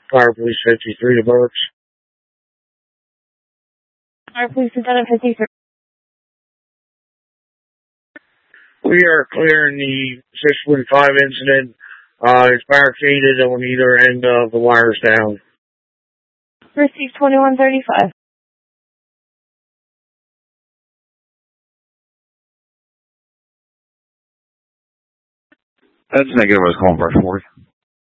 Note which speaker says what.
Speaker 1: Fire Police 53 to Burks.
Speaker 2: Fire Police Lieutenant 53.
Speaker 1: We are clearing the 615 incident. It's barricaded on either end of the wires down.
Speaker 2: Received 2135.
Speaker 3: That's negative. I was calling brush 40.